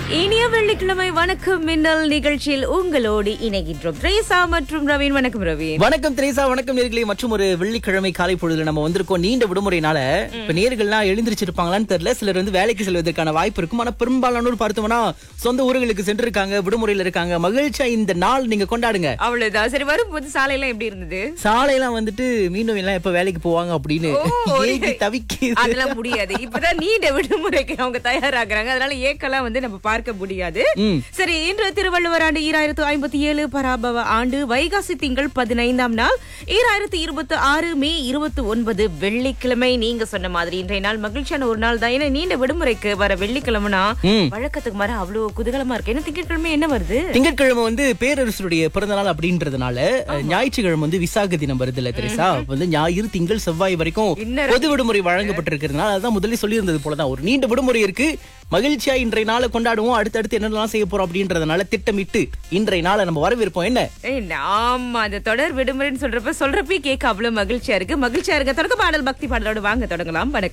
இனிய வெள்ளிக்கிழமை வணக்கம் மின்னல் நிகழ்ச்சியில் உங்களோடு இணைகின்றோம் திரேசா மற்றும் ரவீன். வணக்கம் ரவீன். வணக்கம் திரேசா, வணக்கம் நேர்களே. மற்றும் ஒரு வெள்ளிக்கிழமை காலை பொழுதுல நம்ம வந்திருக்கோம். நீண்ட விடுமுறைனால இப்ப நேர்கள்லாம் எழுந்திருச்சிருப்பாங்களான்னு தெரியல. சிலர் வேலைக்கு செல்வதற்கான வாய்ப்பு இருக்கும். ஆனா பெரும்பாலானோர் பார்த்தோம்னா சொந்த ஊர்களுக்கு சென்றிருக்காங்க, விடுமுறையில இருக்காங்க. மகிழ்ச்சியா இந்த நாள் நீங்க கொண்டாடுங்க. அவ்வளவுதான். சரி, வரும்போது சாலையெல்லாம் எப்படி இருந்தது? சாலையெல்லாம் மீண்டும் எல்லாம் எப்ப வேலைக்கு போவாங்க அப்படின்னு ஏங்கி தவிக்குது. அதெல்லாம் முடியாது. இப்பதான் நீண்ட விடுமுறைக்கு அவங்க தயாராகிறாங்க. அதனால ஏக்கெல்லாம் நம்ம பார்க்க முடியாது. சரி, இன்று திருவள்ளுவர் ஆண்டு 2057 பராபவ ஆண்டு வைகாசி திங்கள் 15ஆம் நாள் 2026 மே 29 வெள்ளிக்கிழமை. நீங்க சொன்ன மாதிரி இன்றைய நாள் மகிழ்ச்சியான ஒரு நாள் தான். ஏன்னா நீண்ட விடுமுறைக்கு வர வெள்ளிக்கிழமைனா வழக்கத்துக்கு மாற அவ்வளவு குதூகலமா இருக்கு. ஏன்னா திங்கட்கிழமை என்ன வருது? திங்கட்கிழமை பேரரசருடைய பிறந்த நாள் அப்படின்றதுனால ஞாயிற்றுக்கிழமை விசாக தினம் வருது இல்ல திரேசா. ஞாயிறு திங்கள் செவ்வாய் வரைக்கும் பொது விடுமுறை வழங்கப்பட்டிருக்கிறதுனால அதான் முதல்ல சொல்லி இருந்தது போலதான் ஒரு நீண்ட விடுமுறை இருக்கு. மகிழ்ச்சியா இன்றைய நாளை கொண்டாடுவோம். அடுத்தடுத்து என்னெல்லாம் செய்ய போறோம் அப்படின்றதுனால திட்டமிட்டு இன்றைய நாளை நம்ம வரவேற்போம். என்ன ஆமா, அந்த தொடர் விடுமுறைன்னு சொல்றப்ப கேட்க அவ்வளவு மகிழ்ச்சியா இருக்கு. தொடக்க பாடல் பக்தி பாடலோடு வாங்க தொடங்கலாம்.